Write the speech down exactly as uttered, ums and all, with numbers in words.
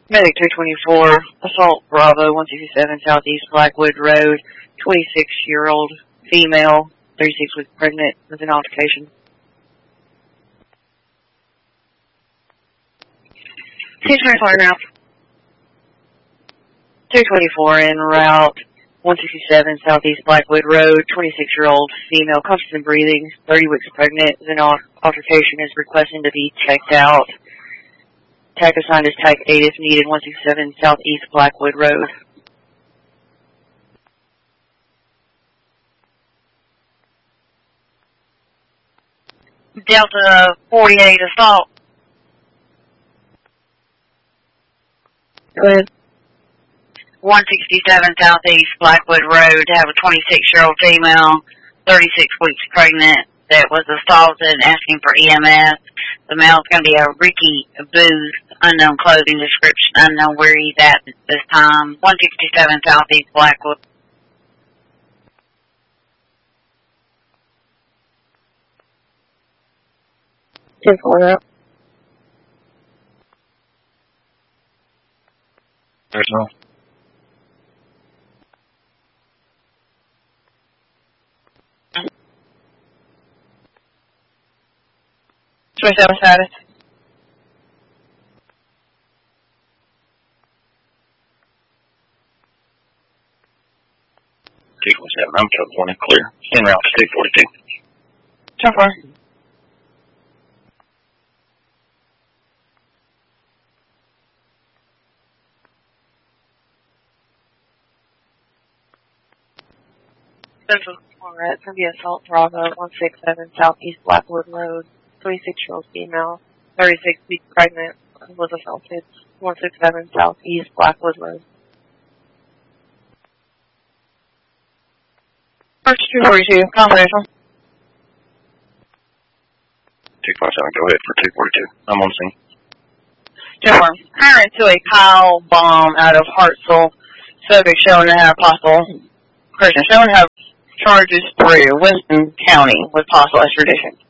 Medic two twenty-four, Assault Bravo one sixty-seven Southeast Blackwood Road, twenty-six-year-old female, thirty-six weeks pregnant, with an altercation. two twenty-four en route. two twenty-four en route, one sixty-seven Southeast Blackwood Road, twenty-six-year-old female, conscious and breathing, thirty weeks pregnant, with an altercation, is requesting to be checked out. Tag assigned is Tag eight if needed, one sixty-seven Southeast Blackwood Road. Delta forty-eight Assault. Go ahead. one sixty-seven Southeast Blackwood Road, to have a twenty-six-year-old female, thirty-six weeks pregnant, that was assaulted, asking for E M S. The male's going to be a Ricky Booth, unknown clothing description, unknown where he's at at this time. one sixty-seven Southeast Blackwood. ten four up. There's no. twenty-seven status. two twenty-seven, I'm California, clear. En route to two forty-two. ten four. Central Corvette from the Assault Bravo one sixty-seven Southeast Blackwood Road, twenty-six-year-old female, thirty-six weeks pregnant, was assaulted, one sixty-seven Southeast Blackwood Road. First two forty-two, confidential. two forty-seven, go ahead for two forty-two. I'm on scene. ten four. Hiring to a pile bomb out of Hartselle. Subject shown to have possible, person shown to have charges through Winston County with possible extradition.